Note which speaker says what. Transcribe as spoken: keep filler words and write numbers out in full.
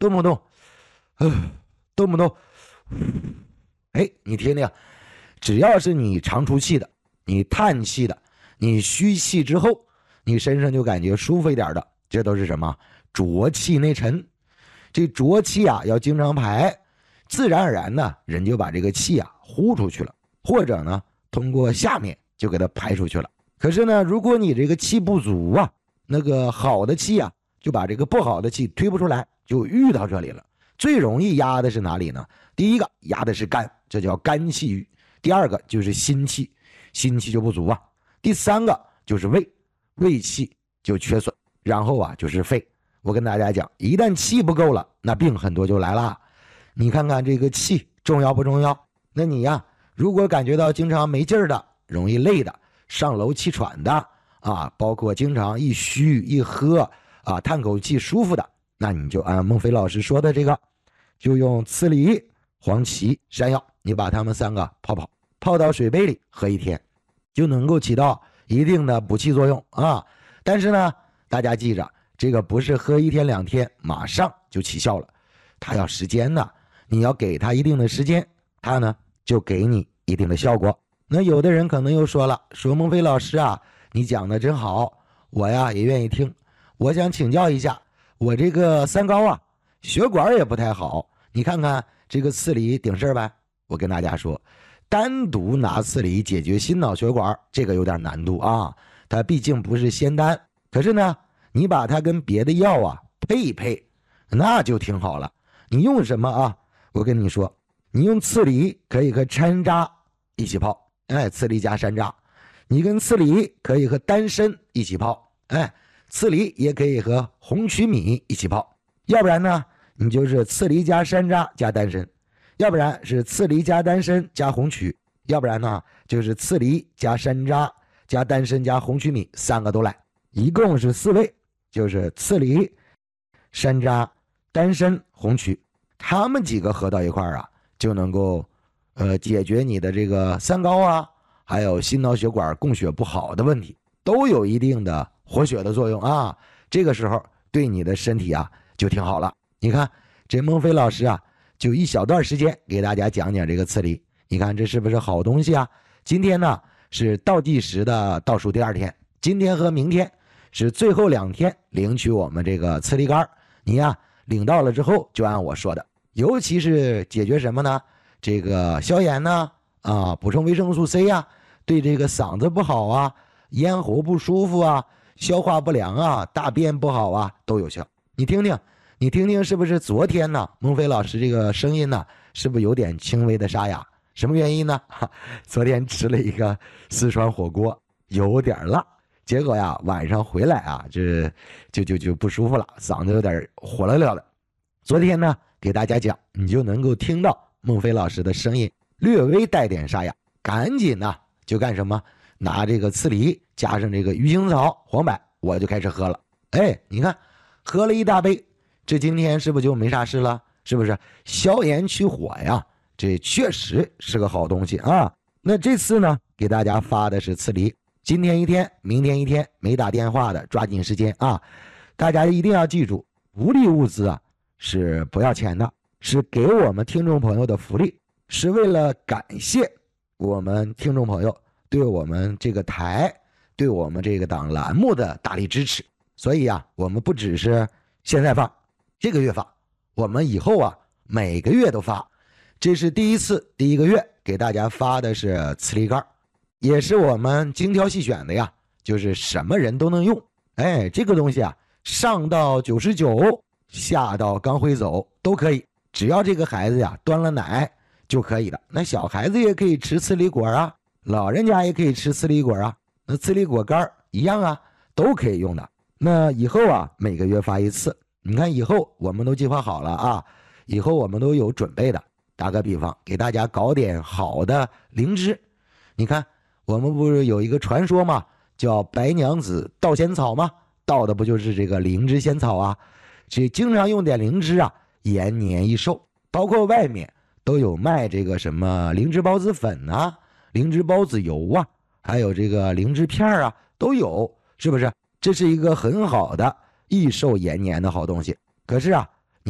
Speaker 1: 动不动，呃，动不动，哎，你听听，只要是你长出气的，你叹气的，你虚气之后，你身上就感觉舒服一点的，这都是什么？浊气内沉。这浊气啊要经常排，自然而然呢，人就把这个气啊呼出去了，或者呢通过下面就给它排出去了。可是呢，如果你这个气不足啊，那个好的气啊就把这个不好的气推不出来，就遇到这里了。最容易压的是哪里呢？第一个压的是肝，这叫肝气郁。第二个就是心气，心气就不足啊。第三个就是胃，胃气就缺损。然后啊就是肺。我跟大家讲，一旦气不够了，那病很多就来了。你看看这个气重要不重要？那你呀，如果感觉到经常没劲儿的，容易累的，上楼气喘的啊，包括经常一虚一喝啊，叹口气舒服的，那你就按孟非老师说的这个，就用刺梨、黄芪、山药，你把它们三个泡泡，泡到水杯里喝一天，就能够起到一定的补气作用啊。但是呢，大家记着，这个不是喝一天两天马上就起效了，它要时间呢，你要给它一定的时间，它呢就给你一定的效果。那有的人可能又说了，说孟非老师啊，你讲的真好，我呀也愿意听，我想请教一下，我这个三高啊，血管也不太好，你看看这个刺梨顶事儿呗。我跟大家说，单独拿刺梨解决心脑血管，这个有点难度啊，它毕竟不是仙丹。可是呢，你把它跟别的药啊配一配，那就挺好了。你用什么啊？我跟你说，你用刺梨可以和山楂一起泡，哎，刺梨加山楂。你跟刺梨可以和丹参一起泡，哎，刺梨也可以和红曲米一起泡。要不然呢，你就是刺梨加山楂加丹参，要不然是刺梨加丹参加红曲，要不然呢就是刺梨加山楂加丹参加红曲米，三个都来，一共是四味，就是刺梨、山楂、丹参、红曲，他们几个合到一块儿啊，就能够呃解决你的这个三高啊，还有心脑血管供血不好的问题，都有一定的活血的作用啊。这个时候对你的身体啊就挺好了。你看这孟非老师啊，就一小段时间给大家讲讲这个刺梨，你看这是不是好东西啊？今天呢是倒计时的倒数第二天，今天和明天是最后两天领取我们这个刺梨干，你呀领到了之后就按我说的，尤其是解决什么呢？这个消炎呢，啊，补充维生素 C 啊，对这个嗓子不好啊，咽喉不舒服啊，消化不良啊，大便不好啊，都有效。你听听，你听听，是不是昨天呢？孟非老师这个声音呢，是不是有点轻微的沙哑？什么原因呢？昨天吃了一个四川火锅，有点辣。结果呀，晚上回来啊，这就就就不舒服了，嗓子有点火了了的。昨天呢，给大家讲，你就能够听到孟非老师的声音略微带点沙哑，赶紧呢就干什么？拿这个刺梨加上这个鱼腥草、黄柏，我就开始喝了。哎，你看，喝了一大杯，这今天是不是就没啥事了？是不是消炎去火呀？这确实是个好东西啊。那这次呢，给大家发的是刺梨。今天一天，明天一天，没打电话的抓紧时间啊！大家一定要记住，福利物资啊是不要钱的，是给我们听众朋友的福利，是为了感谢我们听众朋友对我们这个台、对我们这个档栏目的大力支持。所以啊，我们不只是现在发，这个月发，我们以后啊每个月都发。这是第一次，第一个月给大家发的是刺梨干，也是我们精挑细选的呀，就是什么人都能用。哎，这个东西啊，上到九十九，下到刚会走都可以，只要这个孩子呀端了奶就可以的。那小孩子也可以吃刺梨果啊，老人家也可以吃刺梨果啊，那刺梨果干一样啊，都可以用的。那以后啊，每个月发一次，你看以后我们都计划好了啊，以后我们都有准备的。打个比方，给大家搞点好的灵芝。你看我们不是有一个传说吗？叫白娘子盗仙草吗？盗的不就是这个灵芝仙草啊？这经常用点灵芝啊，延年益寿。包括外面都有卖这个什么灵芝孢子粉啊、灵芝孢子油啊，还有这个灵芝片啊，都有，是不是？这是一个很好的益寿延年的好东西。可是啊，